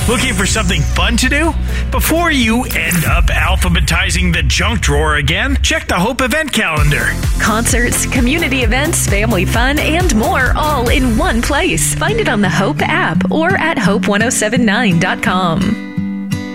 Looking for something fun to do? Before you end up alphabetizing the junk drawer again, check the Hope event calendar. Concerts, community events, family fun, and more all in one place. Find it on the Hope app or at hope1079.com.